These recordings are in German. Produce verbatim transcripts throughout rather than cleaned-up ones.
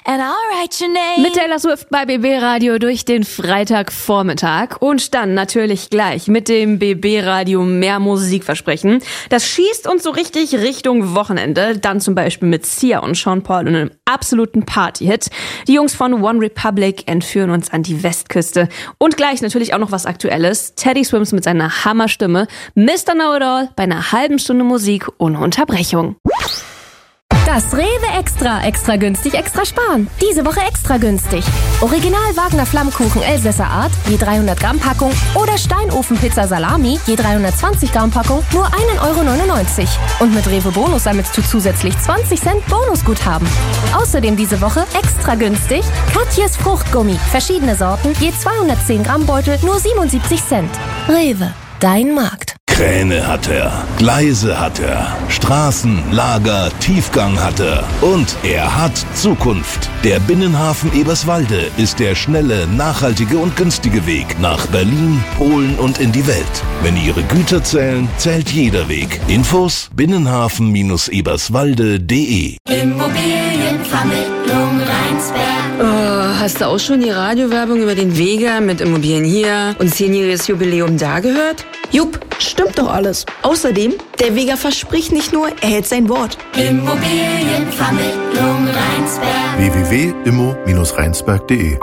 and I'll write your name. Mit Taylor Swift bei B B Radio durch den Freitagvormittag und dann natürlich gleich mit dem B B Radio mehr Musikversprechen. Das schießt uns so richtig Richtung Wochenende, dann zum Beispiel mit Sia und Sean Paul und einem absoluten Party-Hit. Die Jungs von One Republic entführen uns an die Westküste und gleich natürlich auch noch was Aktuelles. Teddy Swims mit seiner Hammerstimme, Mister Know-It-All bei einer halben Stunde Musik ohne Unterbrechung. Das Rewe Extra. Extra günstig, extra sparen. Diese Woche extra günstig. Original Wagner Flammkuchen Elsässer Art, je dreihundert Gramm Packung oder Steinofenpizza Salami, je dreihundertzwanzig Gramm Packung, nur ein Euro neunundneunzig. Und mit Rewe Bonus sammelst du zusätzlich zwanzig Cent Bonusguthaben. Außerdem diese Woche extra günstig Katjes Fruchtgummi. Verschiedene Sorten, je zweihundertzehn Gramm Beutel, nur siebenundsiebzig Cent. Rewe, dein Markt. Kräne hat er, Gleise hat er, Straßen, Lager, Tiefgang hat er und er hat Zukunft. Der Binnenhafen Eberswalde ist der schnelle, nachhaltige und günstige Weg nach Berlin, Polen und in die Welt. Wenn Ihre Güter zählen, zählt jeder Weg. Infos binnenhafen eberswalde punkt de. Immobilienvermittlung Rheinsberg. Oh, hast du auch schon die Radiowerbung über den Vega mit Immobilien hier und zehnjähriges Jubiläum da gehört? Jupp, stimmt doch alles. Außerdem, der Vega verspricht nicht nur, er hält sein Wort. Immobilienvermittlung Rheinsberg. w w w punkt immo Bindestrich rheinsberg punkt de.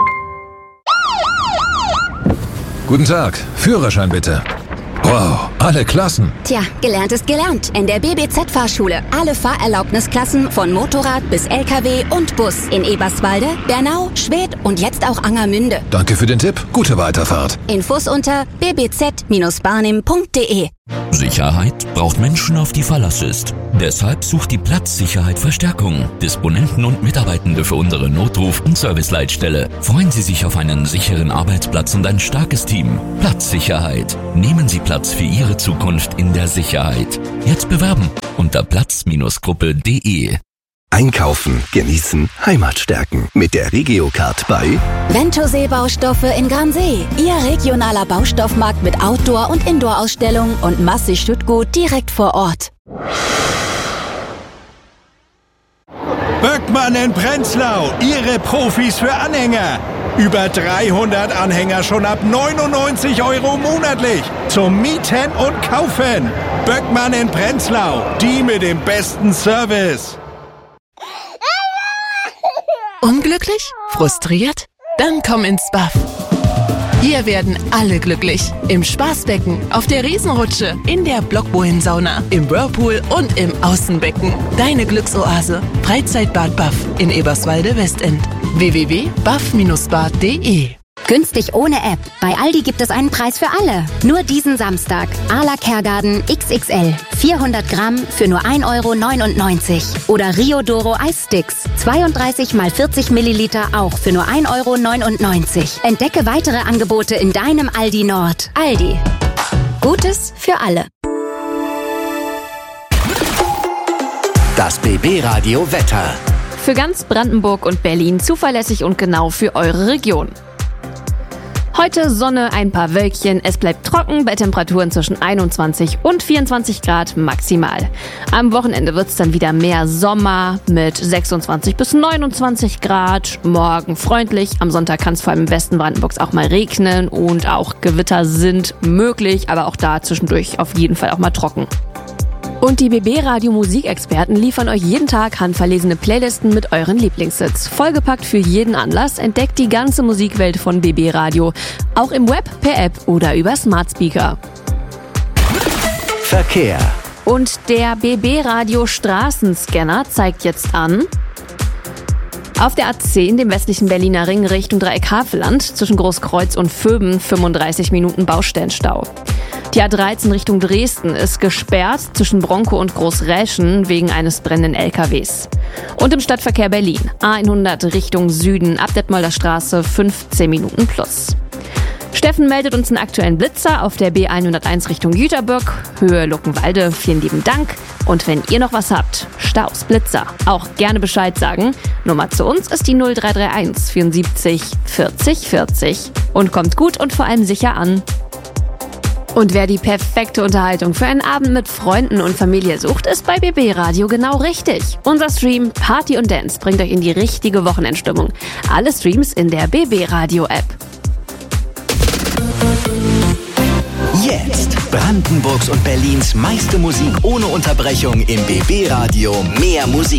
Guten Tag, Führerschein bitte. Wow, alle Klassen. Tja, gelernt ist gelernt. In der B B Z-Fahrschule. Alle Fahrerlaubnisklassen von Motorrad bis L K W und Bus. In Eberswalde, Bernau, Schwedt und jetzt auch Angermünde. Danke für den Tipp. Gute Weiterfahrt. Infos unter b b z Bindestrich barnim punkt de. Sicherheit braucht Menschen, auf die Verlass ist. Deshalb sucht die Platzsicherheit Verstärkung. Disponenten und Mitarbeitende für unsere Notruf- und Serviceleitstelle. Freuen Sie sich auf einen sicheren Arbeitsplatz und ein starkes Team. Platzsicherheit. Nehmen Sie Platz für Ihre Zukunft in der Sicherheit. Jetzt bewerben unter platz Gruppe punkt de. Einkaufen, genießen, Heimat stärken. Mit der Regiocard bei Ventosee Baustoffe in Gransee. Ihr regionaler Baustoffmarkt mit Outdoor- und Indoor-Ausstellungen und massig Stückgut direkt vor Ort. Böckmann in Prenzlau, Ihre Profis für Anhänger. Über dreihundert Anhänger schon ab neunundneunzig Euro monatlich. Zum Mieten und Kaufen. Böckmann in Prenzlau, die mit dem besten Service. Unglücklich? Frustriert? Dann komm ins B A F. Hier werden alle glücklich. Im Spaßbecken, auf der Riesenrutsche, in der Blockbohlensauna, im Whirlpool und im Außenbecken. Deine Glücksoase. Freizeitbad B A F in Eberswalde-Westend. w w w punkt b a f Bindestrich bad punkt de. Günstig ohne App. Bei Aldi gibt es einen Preis für alle. Nur diesen Samstag. Arla Kergarten X X L. vierhundert Gramm für nur ein Euro neunundneunzig. Oder Rio Doro Eissticks. zweiunddreißig mal vierzig Milliliter auch für nur ein Euro neunundneunzig. Entdecke weitere Angebote in deinem Aldi Nord. Aldi. Gutes für alle. das B B Radio Wetter. Für ganz Brandenburg und Berlin zuverlässig und genau für eure Region. Heute Sonne, ein paar Wölkchen, es bleibt trocken bei Temperaturen zwischen einundzwanzig und vierundzwanzig Grad maximal. Am Wochenende wird es dann wieder mehr Sommer mit sechsundzwanzig bis neunundzwanzig Grad. Morgen freundlich, am Sonntag kann es vor allem im Westen Brandenburgs auch mal regnen und auch Gewitter sind möglich, aber auch da zwischendurch auf jeden Fall auch mal trocken. Und die B B Radio Musikexperten liefern euch jeden Tag handverlesene Playlisten mit euren Lieblingshits. Vollgepackt für jeden Anlass, entdeckt die ganze Musikwelt von B B Radio. Auch im Web, per App oder über Smart Speaker. Verkehr. Und der B B Radio Straßenscanner zeigt jetzt an: auf der A zehn, dem westlichen Berliner Ring Richtung Dreieck-Havelland, zwischen Großkreuz und Vöben fünfunddreißig Minuten Baustellenstau. Die A dreizehn Richtung Dresden ist gesperrt zwischen Bronkow und Großräschen wegen eines brennenden L K Ws. Und im Stadtverkehr Berlin, A hundert Richtung Süden, ab Detmolder Straße fünfzehn Minuten plus. Steffen meldet uns einen aktuellen Blitzer auf der B hunderteins Richtung Jüterburg, Höhe Luckenwalde. Vielen lieben Dank. Und wenn ihr noch was habt, Staus, Blitzer, auch gerne Bescheid sagen. Nummer zu uns ist die null drei drei eins vierundsiebzig vierzig vierzig. Und kommt gut und vor allem sicher an. Und wer die perfekte Unterhaltung für einen Abend mit Freunden und Familie sucht, ist bei B B Radio genau richtig. Unser Stream Party und Dance bringt euch in die richtige Wochenendstimmung. Alle Streams in der B B Radio App. Jetzt Brandenburgs und Berlins meiste Musik ohne Unterbrechung im B B Radio. Mehr Musik.